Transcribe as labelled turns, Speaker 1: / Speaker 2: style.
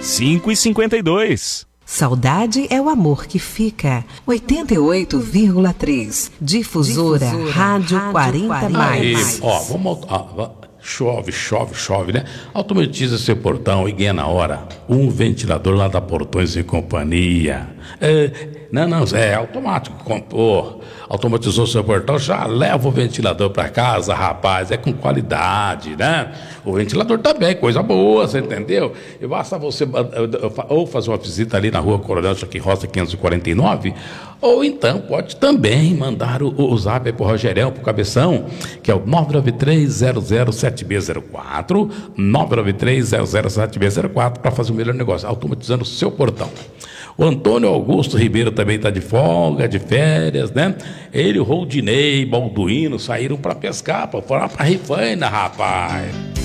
Speaker 1: 5h52.
Speaker 2: Saudade é o amor que fica. 88,3. Difusora Rádio 40 mais.
Speaker 3: Ó, chove, né? Automatiza seu portão e ganha na hora um ventilador lá da Portões e Companhia. É automático. Automatizou seu portão, já leva o ventilador para casa, rapaz. É com qualidade, né? O ventilador também, coisa boa, você entendeu? E basta você ou fazer uma visita ali na rua Coronel Joaquim Rosa 549, ou então pode também mandar o zap pro Rogerão, pro Cabeção, que é o 993007604, 993007604, para fazer o melhor negócio, automatizando o seu portão. O Antônio Augusto Ribeiro também está de folga, de férias, né? Ele, o Roldinei, Balduino saíram para pescar, foram para Rifaina, rapaz.